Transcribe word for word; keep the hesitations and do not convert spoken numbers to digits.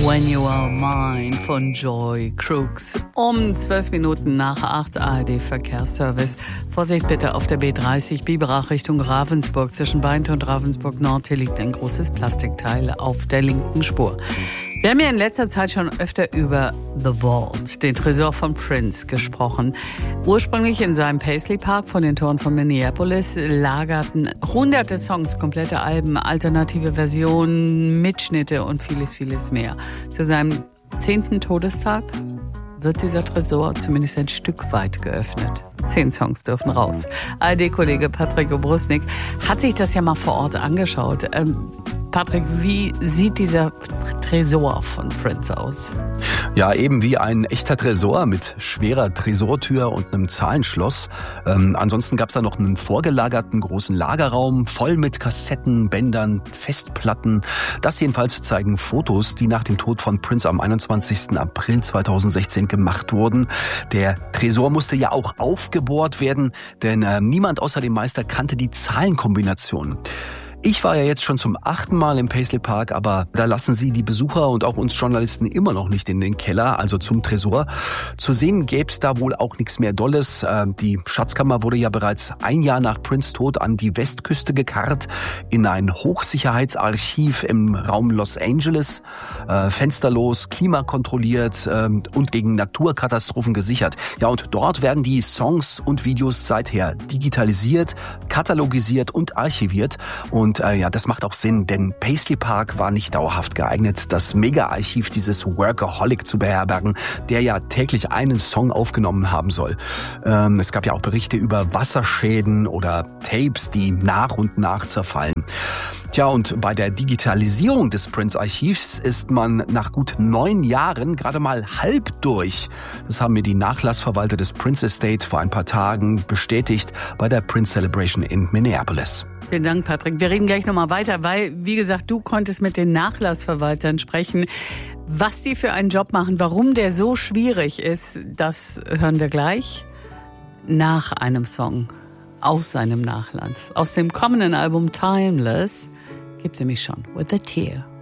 When You Are Mine von Joy Crooks. Um zwölf Minuten nach acht, A R D Verkehrsservice. Vorsicht bitte auf der B dreißig, Biberach Richtung Ravensburg. Zwischen Beint und Ravensburg Nord. Hier liegt ein großes Plastikteil auf der linken Spur. Wir haben ja in letzter Zeit schon öfter über The Vault, den Tresor von Prince, gesprochen. Ursprünglich in seinem Paisley Park vor den Toren von Minneapolis lagerten hunderte Songs, komplette Alben, alternative Versionen, Mitschnitte und vieles, vieles mehr. Zu seinem zehnten Todestag wird dieser Tresor zumindest ein Stück weit geöffnet. Zehn Songs dürfen raus. A R D-Kollege Patrick Obrusnik hat sich das ja mal vor Ort angeschaut. Ähm, Patrick, wie sieht dieser Tresor von Prince aus? Ja, eben wie ein echter Tresor mit schwerer Tresortür und einem Zahlenschloss. Ähm, ansonsten gab's da noch einen vorgelagerten großen Lagerraum, voll mit Kassetten, Bändern, Festplatten. Das jedenfalls zeigen Fotos, die nach dem Tod von Prince am einundzwanzigsten April zweitausendsechzehn gemacht wurden. Der Tresor musste ja auch aufgebohrt werden, denn äh, niemand außer dem Meister kannte die Zahlenkombination. Ich war ja jetzt schon zum achten Mal im Paisley Park, aber da lassen sie die Besucher und auch uns Journalisten immer noch nicht in den Keller, also zum Tresor. Zu sehen gäb's da wohl auch nichts mehr Dolles. Die Schatzkammer wurde ja bereits ein Jahr nach Prince' Tod an die Westküste gekarrt, in ein Hochsicherheitsarchiv im Raum Los Angeles, fensterlos, klimakontrolliert und gegen Naturkatastrophen gesichert. Ja, und dort werden die Songs und Videos seither digitalisiert, katalogisiert und archiviert. Und Und äh, ja, das macht auch Sinn, denn Paisley Park war nicht dauerhaft geeignet, das Mega-Archiv dieses Workaholic zu beherbergen, der ja täglich einen Song aufgenommen haben soll. Ähm, es gab ja auch Berichte über Wasserschäden oder Tapes, die nach und nach zerfallen. Tja, und bei der Digitalisierung des Prince-Archivs ist man nach gut neun Jahren gerade mal halb durch. Das haben mir die Nachlassverwalter des Prince Estate vor ein paar Tagen bestätigt bei der Prince Celebration in Minneapolis. Vielen Dank, Patrick. Wir reden gleich nochmal weiter, weil, wie gesagt, du konntest mit den Nachlassverwaltern sprechen. Was die für einen Job machen, warum der so schwierig ist, das hören wir gleich nach einem Song aus seinem Nachlass. Aus dem kommenden Album Timeless gibt es nämlich schon With a Tear.